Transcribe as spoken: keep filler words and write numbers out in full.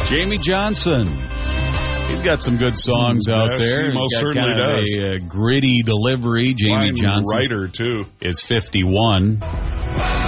Jamie Johnson. He's got some good songs out yes, there. He most He's got certainly kind of does. A, a gritty delivery. Jamie Fine Johnson writer too. is fifty-one.